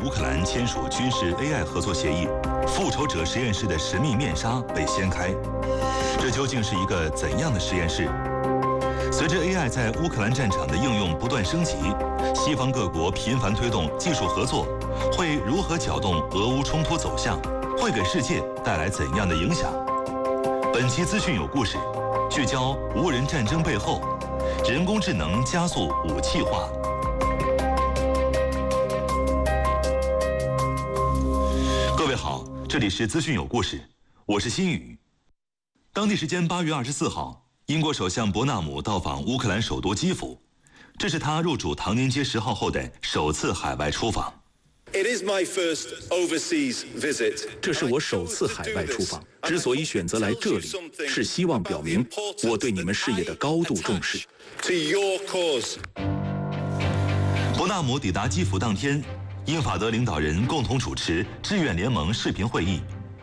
乌克兰签署军事 AI 合作协议，复仇者实验室的神秘面纱被掀开。这究竟是一个怎样的实验室？随着 AI 在乌克兰战场的应用不断升级，西方各国频繁推动技术合作，会如何搅动俄乌冲突走向？会给世界带来怎样的影响？本期资讯有故事，聚焦无人战争背后，人工智能加速武器化。各位好，这里是资讯有故事，我是新宇。当地时间8月24号，英国首相伯纳姆到访乌克兰首都基辅，这是他入主唐宁街10号后的首次海外出访。 这是我首次海外出访，之所以选择来这里，是希望表明我对你们事业的高度重视。 伯纳姆抵达基辅当天，英法德领导人共同主持志愿联盟视频会议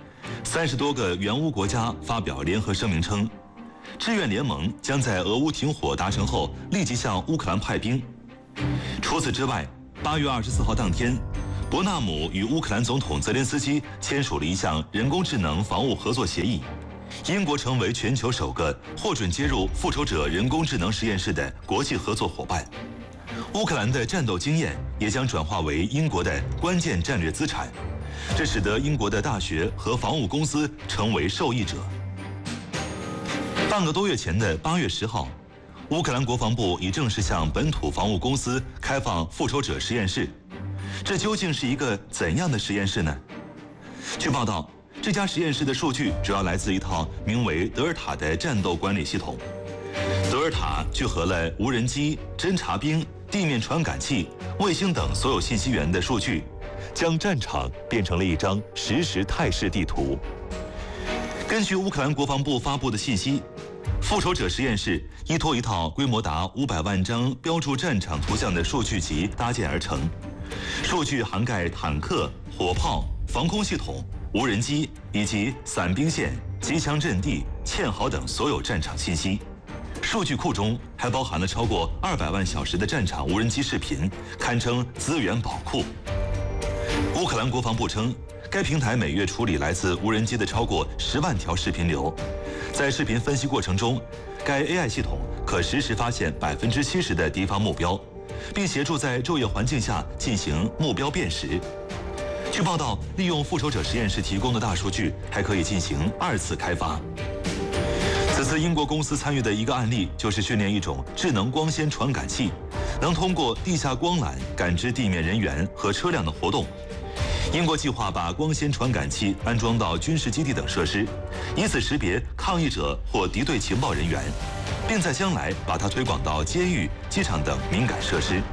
，30多个援乌国家发表联合声明称，志愿联盟将在俄乌停火达成后立即向乌克兰派兵。除此之外，8月24号当天，伯纳姆与乌克兰总统泽连斯基签署了一项人工智能防务合作协议，英国成为全球首个获准接入复仇者人工智能实验室的国际合作伙伴。乌克兰的战斗经验也将转化为英国的关键战略资产，这使得英国的大学和防务公司成为受益者。半个多月前的8月10号，乌克兰国防部已正式向本土防务公司开放复仇者实验室。这究竟是一个怎样的实验室呢？据报道，这家实验室的数据主要来自一套名为德尔塔的战斗管理系统。德尔塔聚合了无人机、侦察兵、地面传感器、卫星等所有信息源的数据，将战场变成了一张实时态势地图。根据乌克兰国防部发布的信息，复仇者实验室依托一套规模达500万张标注战场图像的数据集搭建而成。数据涵盖坦克、火炮、防空系统、无人机以及散兵线、机枪阵地、堑壕等所有战场信息。数据库中还包含了超过200万小时的战场无人机视频，堪称资源宝库。乌克兰国防部称，该平台每月处理来自无人机的超过10万条视频流，在视频分析过程中，该 AI 系统可实时发现70%的敌方目标，并协助在昼夜环境下进行目标辨识。据报道，利用复仇者实验室提供的大数据还可以进行2次开发。此次英国公司参与的一个案例就是训练一种智能光纤传感器，能通过地下光缆感知地面人员和车辆的活动。英国计划把光纤传感器安装到军事基地等设施，以此识别抗议者或敌对情报人员，并在将来把它推广到监狱、机场等敏感设施。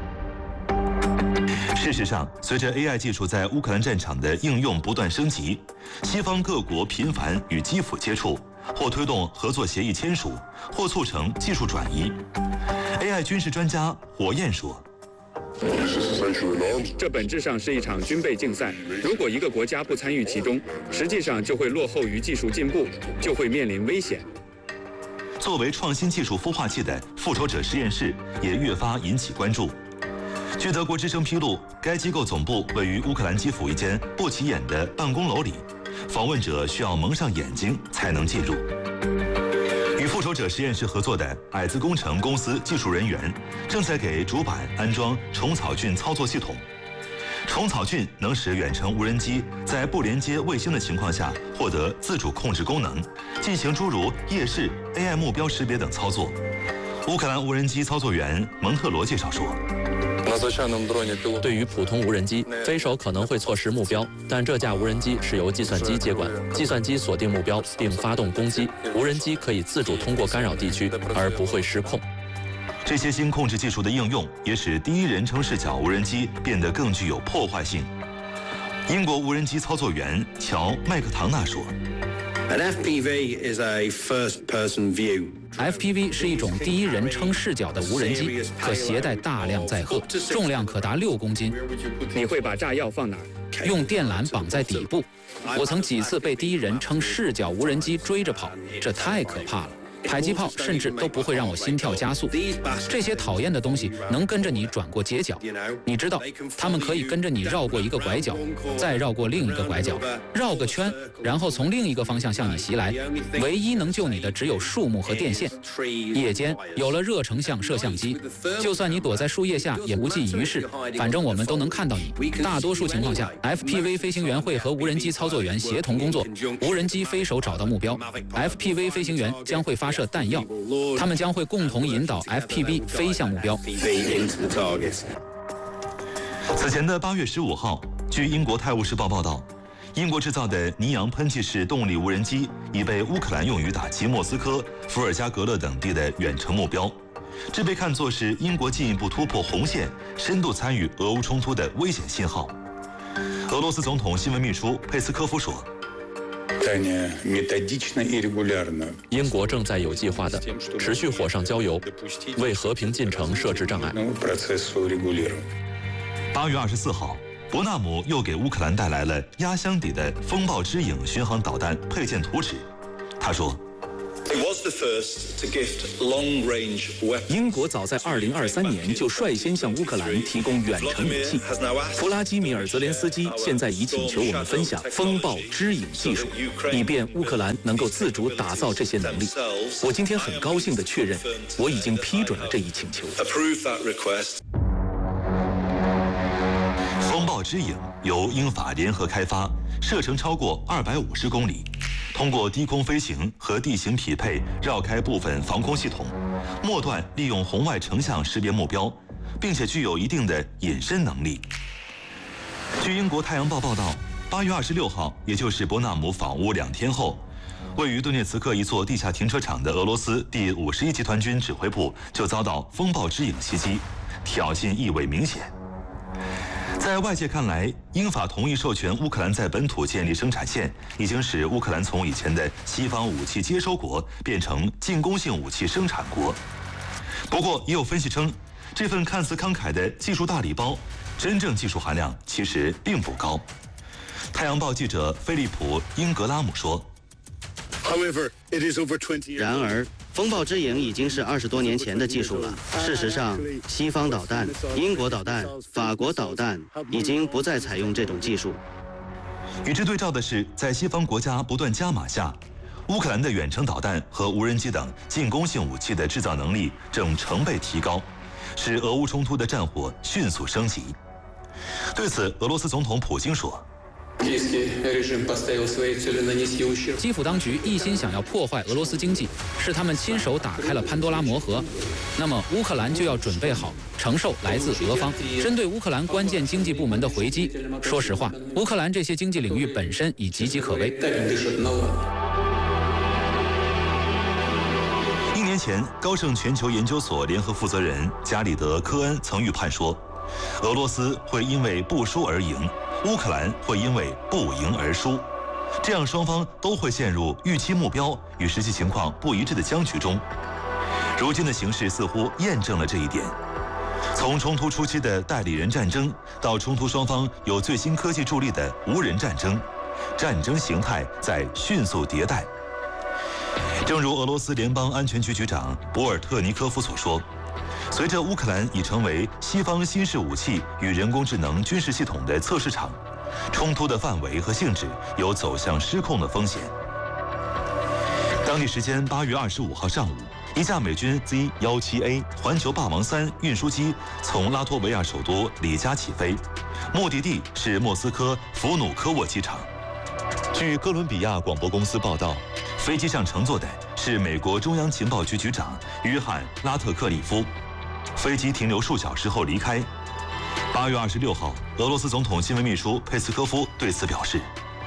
事实上，随着 AI 技术在乌克兰战场的应用不断升级，西方各国频繁与基辅接触，或推动合作协议签署，或促成技术转移。AI 军事专家火焰说， 这本质上是一场军备竞赛，如果一个国家不参与其中，实际上就会落后于技术进步，就会面临危险。 作为创新技术孵化器的复仇者实验室也越发引起关注。据德国之声披露，该机构总部位于乌克兰基辅一间不起眼的办公楼里，访问者需要蒙上眼睛才能进入。与复仇者实验室合作的矮子工程公司技术人员正在给主板安装虫草菌操作系统。虫草菌能使远程无人机在不连接卫星的情况下获得自主控制功能，进行诸如夜视、AI 目标识别等操作。乌克兰无人机操作员蒙特罗介绍说， 对于普通无人机，飞手可能会错失目标，但这架无人机是由计算机接管，计算机锁定目标并发动攻击，无人机可以自主通过干扰地区，而不会失控。 这些新控制技术的应用也使第一人称视角无人机变得更具有破坏性。英国无人机操作员乔·麦克唐纳说， An FPV is a first-person view. FPV 是一种第一人称视角的无人机，可携带大量载荷，重量可达6公斤。 你会把炸药放哪儿？ 用电缆绑在底部。我曾几次被第一人称视角无人机追着跑，这太可怕了。 迫击炮甚至都不会让我心跳加速。这些讨厌的东西能跟着你转过街角，你知道，他们可以跟着你绕过一个拐角，再绕过另一个拐角，绕个圈，然后从另一个方向向你袭来。唯一能救你的只有树木和电线。夜间有了热成像摄像机，就算你躲在树叶下也无济于事，反正我们都能看到你。大多数情况下 ，FPV 飞行员会和无人机操作员协同工作，无人机飞手找到目标 ，FPV 飞行员将会发射弹药，他们将会共同引导 FPV 飞向目标。 此前的8月15号，据英国《泰晤士报》报道，英国制造的尼昂喷气式动力无人机已被乌克兰用于打击莫斯科、伏尔加格勒等地的远程目标，这被看作是英国进一步突破红线、深度参与俄乌冲突的危险信号。俄罗斯总统新闻秘书佩斯科夫说：“ 英国正在有计划地持续火上浇油，为和平进程设置障碍。” 8月24号，伯纳姆又给乌克兰带来了压箱底的风暴之影巡航导弹配件图纸。他说：“ 英国早在2023年就率先向乌克兰提供远程武器。弗拉基米尔·泽连斯基现在已请求我们分享风暴之影技术，以便乌克兰能够自主打造这些能力。我今天很高兴地确认，我已经批准了这一请求。” 风暴之影由英法联合开发，射程超过250公里，通过低空飞行和地形匹配绕开部分防空系统，末段利用红外成像识别目标，并且具有一定的隐身能力。据英国《太阳报》报道，8月26号，也就是伯纳姆访乌2天后，位于顿涅茨克一座地下停车场的俄罗斯第51集团军指挥部就遭到风暴之影袭击，挑衅意味明显。在外界看来，英法同意授权乌克兰在本土建立生产线，已经使乌克兰从以前的西方武器接收国变成进攻性武器生产国。不过，也有分析称，这份看似慷慨的技术大礼包，真正技术含量其实并不高。太阳报记者菲利普·英格拉姆说：“ 然而，风暴之影已经是20多年前的技术了。事实上，西方导弹、英国导弹、法国导弹已经不再采用这种技术。” 与之对照的是，在西方国家不断加码下，乌克兰的远程导弹和无人机等进攻性武器的制造能力正成倍提高，使俄乌冲突的战火迅速升级。对此，俄罗斯总统普京说：“ 基辅当局一心想要破坏俄罗斯经济，是他们亲手打开了潘多拉魔盒。那么乌克兰就要准备好承受来自俄方针对乌克兰关键经济部门的回击。说实话，乌克兰这些经济领域本身已岌岌可危。 1年前，高盛全球研究所联合负责人加里德·科恩曾预判说，俄罗斯会因为不输而赢，乌克兰会因为不赢而输，这样双方都会陷入预期目标与实际情况不一致的僵局中。如今的形势似乎验证了这一点。从冲突初期的代理人战争，到冲突双方有最新科技助力的无人战争，战争形态在迅速迭代。正如俄罗斯联邦安全局局长博尔特尼科夫所说，随着乌克兰已成为西方新式武器与人工智能军事系统的测试场，冲突的范围和性质有走向失控的风险。当地时间8月25号上午，一架美军 Z-17A 环球霸王3运输机从拉脱维亚首都里加起飞，目的地是莫斯科弗努科沃机场。据哥伦比亚广播公司报道，飞机上乘坐的是美国中央情报局局长约翰·拉特克利夫。飞机停留数小时后离开。8月26号，俄罗斯总统新闻秘书佩斯科夫对此表示：“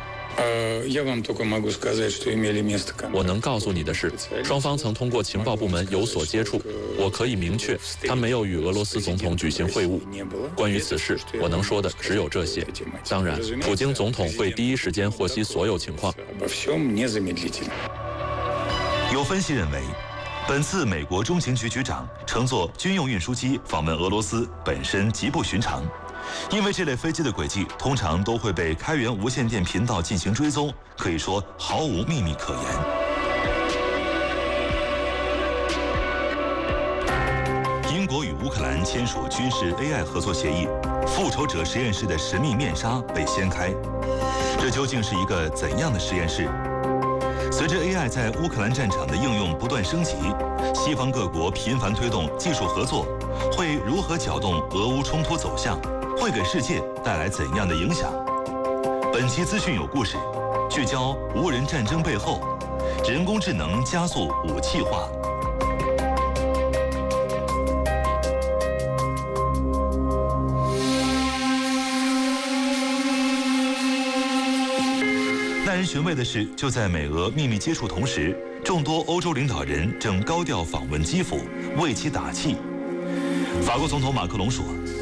我能告诉你的是，双方曾通过情报部门有所接触。我可以明确，他没有与俄罗斯总统举行会晤。关于此事，我能说的只有这些。当然，普京总统会第一时间获悉所有情况。” 有分析认为，本次美国中情局局长乘坐军用运输机访问俄罗斯本身极不寻常，因为这类飞机的轨迹通常都会被开源无线电频道进行追踪，可以说毫无秘密可言。 英国与乌克兰签署军事 AI 合作协议，复仇者实验室的神秘面纱被掀开。这究竟是一个怎样的实验室？随着 AI 在乌克兰战场的应用不断升级，西方各国频繁推动技术合作，会如何搅动俄乌冲突走向？会给世界带来怎样的影响？本期资讯有故事，聚焦无人战争背后，人工智能加速武器化。耐人寻味的是，就在美俄秘密接触同时，众多欧洲领导人正高调访问基辅，为其打气。法国总统马克龙说：“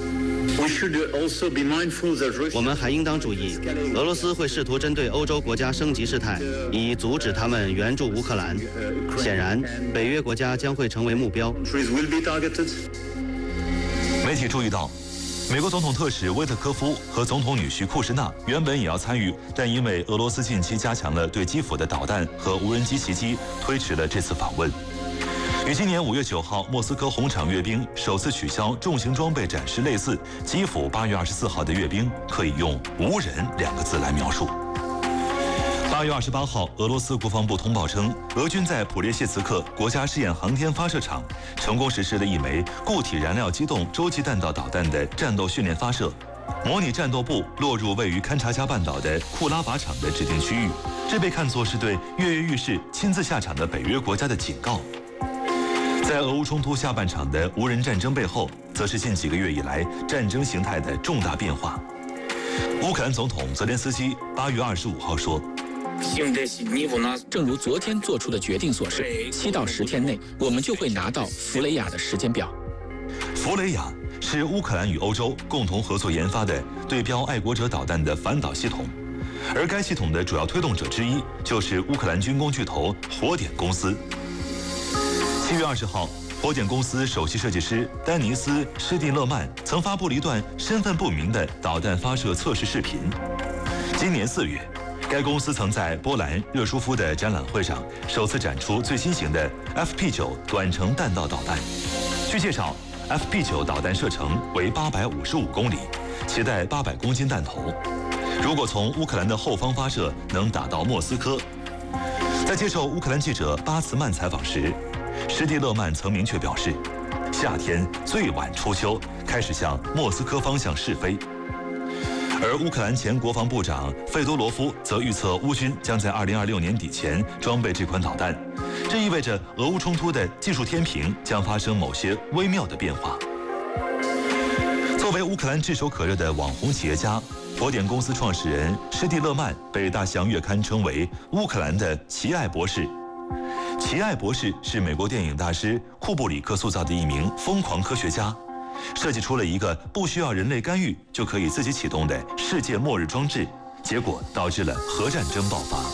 我们还应当注意，俄罗斯会试图针对欧洲国家升级事态，以阻止他们援助乌克兰。显然，北约国家将会成为目标。” 媒体注意到，美国总统特使威特科夫和总统女婿库什纳原本也要参与，但因为俄罗斯近期加强了对基辅的导弹和无人机袭击，推迟了这次访问。与今年5月9号莫斯科红场阅兵首次取消重型装备展示类似，基辅8月24号的阅兵可以用“无人”2个字来描述。8月28号，俄罗斯国防部通报称，俄军在普列谢茨克国家试验航天发射场成功实施了一枚固体燃料机动洲际弹道导弹的战斗训练发射，模拟战斗部落入位于勘察加半岛的库拉瓦场的指定区域。这被看作是对跃跃欲试、亲自下场的北约国家的警告。在俄乌冲突下半场的无人战争背后，则是近几个月以来战争形态的重大变化。乌克兰总统泽连斯基8月25号说：“ 正如昨天做出的决定所示，7到10天内，我们就会拿到弗雷亚的时间表。” 弗雷亚是乌克兰与欧洲共同合作研发的对标爱国者导弹的反导系统，而该系统的主要推动者之一就是乌克兰军工巨头火点公司。7月20号，火点公司首席设计师丹尼斯·施蒂勒曼曾发布了一段身份不明的导弹发射测试视频。今年4月，该公司曾在波兰热舒夫的展览会上首次展出最新型的 FP9 短程弹道导弹。据介绍，FP9 导弹射程为855公里，携带800公斤弹头。如果从乌克兰的后方发射，能打到莫斯科。在接受乌克兰记者巴茨曼采访时，施蒂勒曼曾明确表示，夏天最晚初秋开始向莫斯科方向试飞。而乌克兰前国防部长费多罗夫则预测乌军将在2026年底前装备这款导弹，这意味着俄乌冲突的技术天平将发生某些微妙的变化。作为乌克兰炙手可热的网红企业家，火点公司创始人施蒂勒曼被《大西洋月刊》称为乌克兰的奇艾博士。奇艾博士是美国电影大师库布里克塑造的一名疯狂科学家，设计出了一个不需要人类干预就可以自己启动的世界末日装置，结果导致了核战争爆发。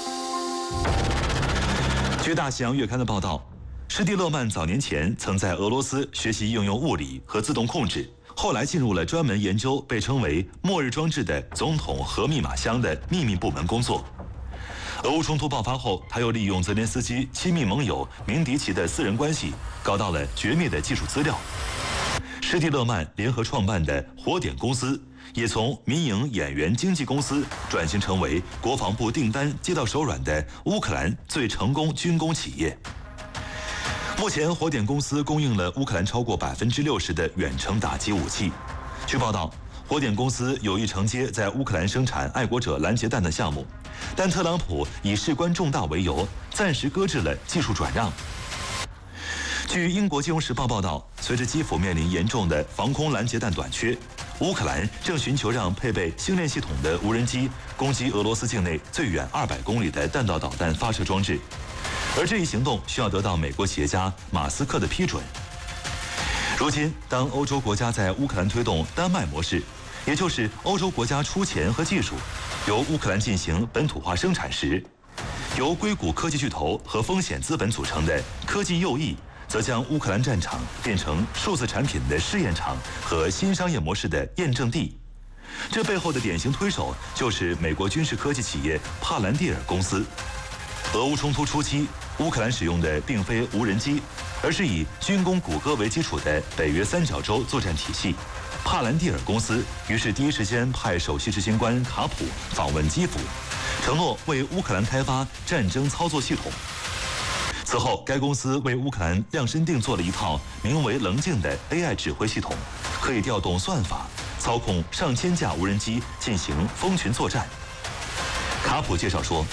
据《大西洋月刊》的报道，施蒂勒曼早年前曾在俄罗斯学习应用物理和自动控制，后来进入了专门研究被称为末日装置的总统核密码箱的秘密部门工作。俄乌冲突爆发后，他又利用泽连斯基亲密盟友明迪奇的私人关系，搞到了绝密的技术资料。施蒂勒曼联合创办的火点公司，也从民营演员经纪公司转型成为国防部订单接到手软的乌克兰最成功军工企业。目前，火点公司供应了乌克兰超过60%的远程打击武器。据报道，火点公司有意承接在乌克兰生产爱国者拦截弹的项目，但特朗普以事关重大为由，暂时搁置了技术转让。据英国金融时报报道，随着基辅面临严重的防空拦截弹短缺，乌克兰正寻求让配备星链系统的无人机攻击俄罗斯境内最远200公里的弹道导弹发射装置，而这一行动需要得到美国企业家马斯克的批准。如今，当欧洲国家在乌克兰推动丹麦模式，也就是欧洲国家出钱和技术，由乌克兰进行本土化生产时，由硅谷科技巨头和风险资本组成的科技右翼，则将乌克兰战场变成数字产品的试验场和新商业模式的验证地。这背后的典型推手就是美国军事科技企业帕兰蒂尔公司。 俄乌冲突初期，乌克兰使用的并非无人机，而是以军工谷歌为基础的北约三角洲作战体系。帕兰蒂尔公司于是第一时间派首席执行官卡普访问基辅，承诺为乌克兰开发战争操作系统。此后，该公司为乌克兰量身定做了一套名为“棱镜”的 AI 指挥系统，可以调动算法，操控上千架无人机进行蜂群作战。卡普介绍说，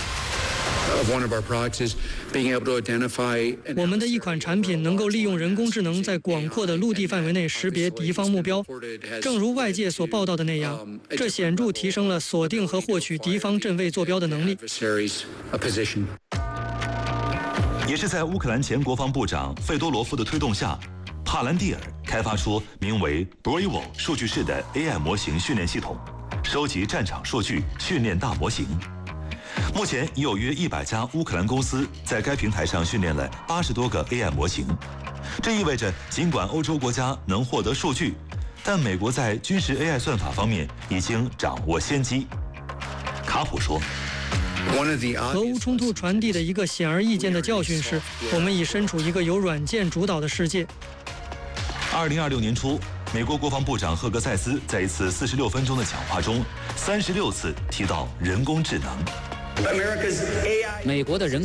我们的一款产品能够利用人工智能在广阔的陆地范围内识别敌方目标，正如外界所报道的那样，这显著提升了锁定和获取敌方阵位坐标的能力。 也是在乌克兰前国防部长费多罗夫的推动下，帕兰蒂尔开发出名为 Bravo 数据室的 AI 模型训练系统，收集战场数据，训练大模型。目前已有约100家乌克兰公司在该平台上训练了80多个 AI 模型。这意味着，尽管欧洲国家能获得数据，但美国在军事 AI 算法方面已经掌握先机。卡普说， 俄乌冲突传递的一个显而易见的教训是，我们已身处一个由软件主导的世界。 2026年初，美国国防部长赫格塞斯在一次46分钟的讲话中，36次提到人工智能。 美国的人